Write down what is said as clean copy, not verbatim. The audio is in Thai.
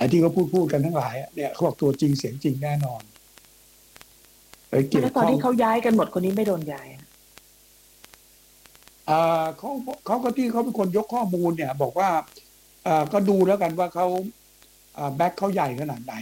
ที่เขาพูดกันทั้งหลายเนี่ยเขาบอกตัวจริงเสียงจริงแน่นอนเกี่ยวข้องแล้วตอนที่เขาย้ายกันหมดคนนี้ไม่โดนย้ายอะอ่าเขาก็ที่เขาเป็นคนยกข้อมูลเนี่ยบอกว่าก็ดูแล้วกันว่าเขาแบ็คเขาใหญ่ขนาดไหน